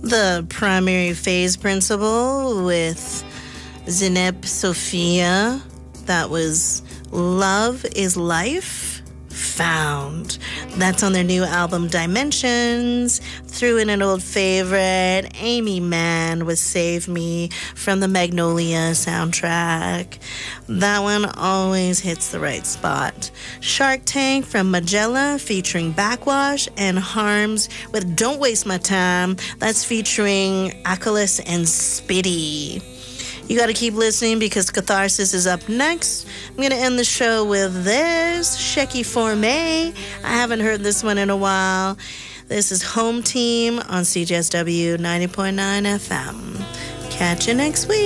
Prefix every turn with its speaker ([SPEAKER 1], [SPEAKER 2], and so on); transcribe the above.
[SPEAKER 1] The Primary Phase Principle with Zineb Sophia. That was Love is Life Found. That's on their new album Dimensions. Threw in an old favorite, Amy Mann with Save Me from the Magnolia soundtrack. That one always hits the right spot. Shark Tank from Magella featuring Backwash, and Harms with Don't Waste My Time. That's featuring Achilles and Spitty. You got to keep listening because Catharsis is up next. I'm going to end the show with this, Shecky Formé. I haven't heard this one in a while. This is Home Team on CJSW 90.9 FM. Catch you next week.